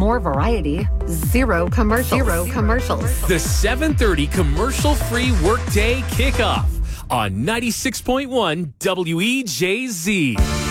More variety, zero commercials. The 7:30 commercial-free workday kickoff on 96.1 WEJZ.